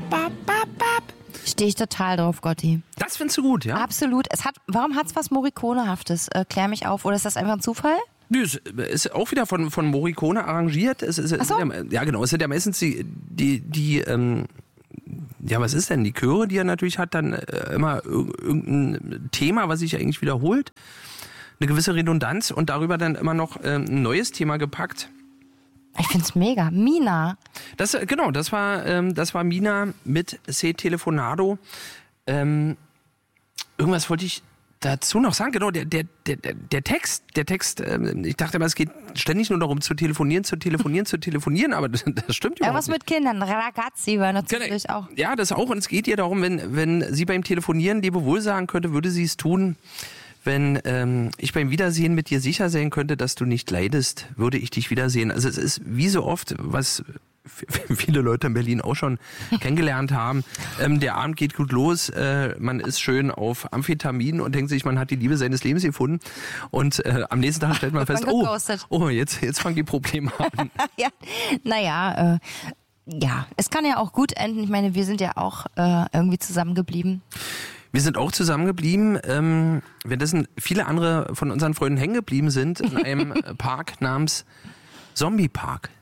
Stehe ich total drauf, Gotti. Das findest du gut, ja? Absolut. Warum hat's was Morricone-haftes? Klär mich auf. Oder ist das einfach ein Zufall? Nö, es ist auch wieder von Morricone arrangiert. Es sind ja meistens was ist denn? Die Chöre, die er natürlich hat, dann immer irgendein Thema, was sich eigentlich wiederholt. Eine gewisse Redundanz und darüber dann immer noch ein neues Thema gepackt. Ich find's mega. Mina. Das war Mina mit Se Telefonado. Irgendwas wollte ich dazu noch sagen. Genau, der Text, ich dachte immer, es geht ständig nur darum zu telefonieren, aber das stimmt überhaupt Irgendwas nicht. mit Kindern. Ragazzi war natürlich auch. Ja, das auch. Und es geht ihr darum, wenn sie beim Telefonieren Lebewohl sagen könnte, würde sie es tun. Wenn ich beim Wiedersehen mit dir sicher sein könnte, dass du nicht leidest, würde ich dich wiedersehen. Also es ist wie so oft, was viele Leute in Berlin auch schon kennengelernt haben. Der Abend geht gut los, man ist schön auf Amphetamin und denkt sich, man hat die Liebe seines Lebens gefunden. Und am nächsten Tag stellt man fest, jetzt fangen die Probleme an. Ja, es kann ja auch gut enden. Ich meine, wir sind ja auch irgendwie zusammengeblieben. Wir sind auch zusammengeblieben, währenddessen viele andere von unseren Freunden hängen geblieben sind in einem Park namens Zombie Park.